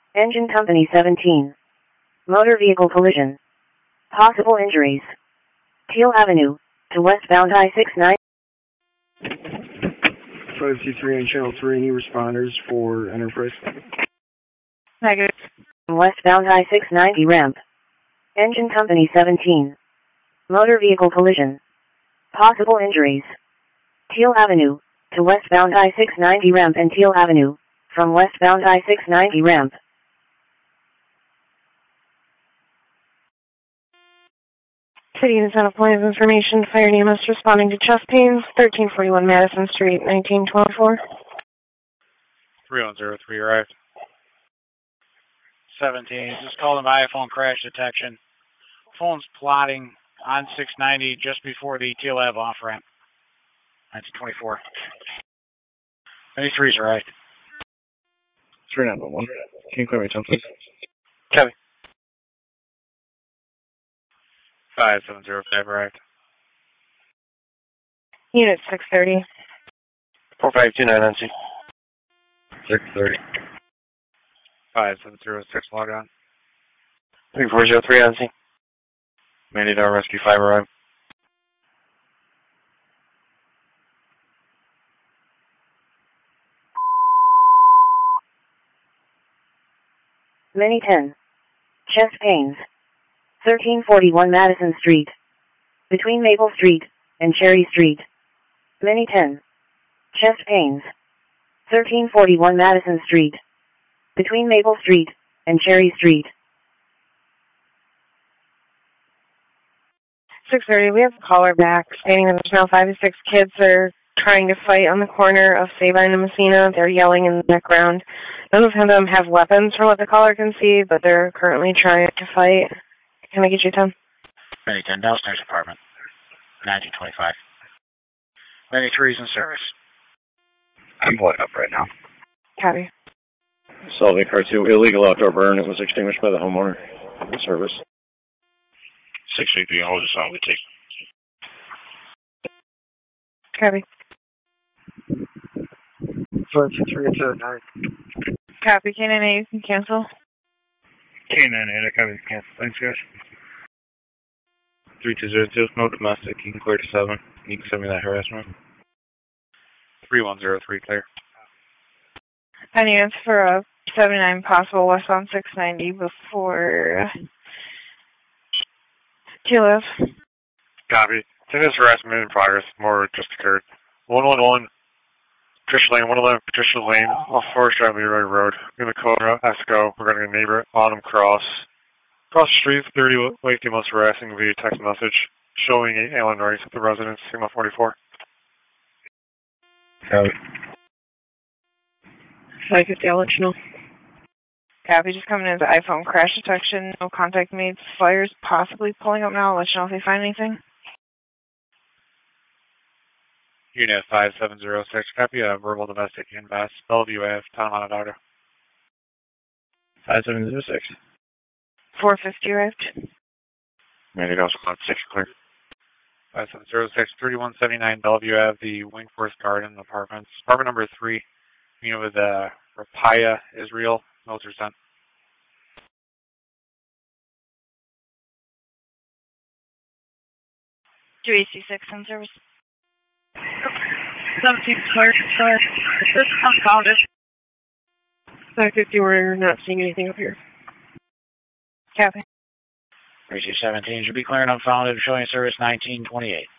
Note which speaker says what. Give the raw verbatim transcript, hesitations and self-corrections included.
Speaker 1: Engine Company seventeen. Motor vehicle collision. Possible injuries. Teal Avenue, to westbound I sixty-nine.
Speaker 2: five two three on Channel three, any responders for Enterprise?
Speaker 1: Negative. Westbound I six ninety ramp. Engine Company seventeen. Motor vehicle collision. Possible injuries. Teal Avenue, to westbound I six ninety ramp and Teal Avenue, from westbound I six ninety ramp.
Speaker 3: City Unit Center Point of Information, Fire and E M S responding to chest pains, thirteen forty-one Madison Street, nineteen twenty-four.
Speaker 4: three one zero three arrived. seventeen, just called my iPhone crash detection. Phone's plotting on six ninety just before the Teal Ave off ramp. nineteen twenty-four. ninety-three's arrived.
Speaker 5: three nine one one. Can you clear me, ten, please?
Speaker 4: Kevin. five seven zero five arrived.
Speaker 3: Unit six thirty.
Speaker 5: four five two nine, Nancy. six thirty.
Speaker 4: five seven zero six log on.
Speaker 5: three four zero three, Nancy. Mandy-Dar Rescue five arrived.
Speaker 1: Mini ten. Chest pains. thirteen forty-one Madison Street. Between Maple Street and Cherry Street. Mini ten. Chest pains. thirteen forty-one Madison Street. Between Maple Street and Cherry Street.
Speaker 3: six thirty, we have a caller back stating that there's now five to six kids that are trying to fight on the corner of Sabine and Messina. They're yelling in the background. None of them have weapons from what the caller can see, but they're currently trying to fight. Can I get you ten?
Speaker 4: Many ten, downstairs apartment. nineteen twenty-five. Many threes in service.
Speaker 5: I'm pulling up right now.
Speaker 3: Copy.
Speaker 5: Solving car two, illegal outdoor burn. It was extinguished by the homeowner. Service. six fifty, I'll just all we take.
Speaker 3: Copy.
Speaker 2: five two three to nine.
Speaker 3: Copy. K nine eight, you can cancel.
Speaker 5: K nine eight, I copy. Cancel. Thanks, guys. three two zero two, no domestic. You can clear to seven. You can send me that harassment.
Speaker 4: three one zero three, clear.
Speaker 3: Any answer for a seventy-nine possible westbound six ninety before Teal Ave.
Speaker 4: Copy. Continuous harassment in progress. More just occurred. one one one, Patricia Lane, one eleven Patricia Lane, off Forest Drive, Leroy Road. In the Cobra, Esco, regarding a neighbor, Autumn Cross. Across the street, thirty late females harassing via text message, showing eight Allen Rice at the residence, Sigma forty-four.
Speaker 5: Copy.
Speaker 3: five fifty, I'll let you know. Copy, just coming in as iPhone crash detection, no contact made. Flyers possibly pulling up now. I'll let you know if they find anything.
Speaker 4: Unit five seven zero six, copy a verbal domestic invest, Bellevue Ave, Town of Onondaga.
Speaker 5: five seven zero six.
Speaker 3: four fifty arrived.
Speaker 5: Mandy also cloud six, clear.
Speaker 4: five seven zero six, thirty-one seventy-nine Bellevue Ave, the Wingforest Garden Apartments. Apartment number three, unit with uh, Rapaya, Israel, military sent.
Speaker 3: two E C six in service.
Speaker 6: seventeen, clear, clear. This is unfounded.
Speaker 3: five fifty, we're not seeing anything up here. Copy.
Speaker 4: three two seventeen should be clear and unfounded, showing service nineteen twenty-eight.